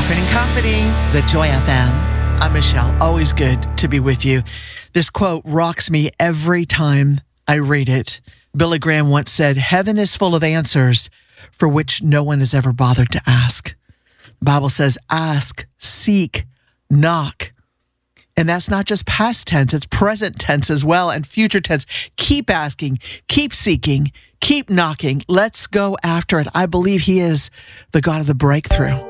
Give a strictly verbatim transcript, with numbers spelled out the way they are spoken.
Catherine and Company, the Joy F M. I'm Michelle. Always good to be with you. This quote rocks me every time I read it. Billy Graham once said, "Heaven is full of answers for which no one has ever bothered to ask." The Bible says, ask, seek, knock. And that's not just past tense, it's present tense as well, and future tense. Keep asking, keep seeking, keep knocking. Let's go after it. I believe he is the God of the breakthrough.